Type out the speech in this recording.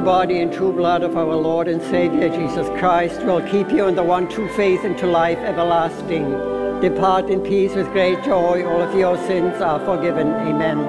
true body and true blood of our Lord and Savior Jesus Christ will keep you in the one true faith into life everlasting. Depart in peace with great joy. All of your sins are forgiven. Amen.